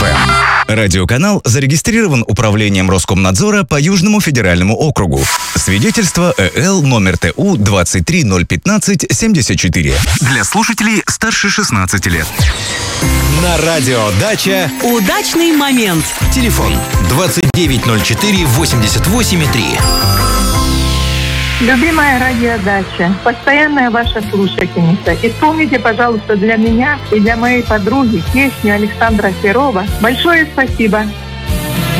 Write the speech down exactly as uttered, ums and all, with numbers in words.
эф эм. Радиоканал зарегистрирован Управлением Роскомнадзора по Южному федеральному округу. Свидетельство ЭЛ номер ТУ двадцать три ноль пятнадцать семьдесят четыре. Для слушателей старше шестнадцати лет. На радио «Дача» удачный момент. Телефон двадцать девять ноль четыре восемьдесят восемь три. Любимая радиодача, постоянная ваша слушательница. Исполните, пожалуйста, для меня и для моей подруги песню Александра Серова «Большое спасибо».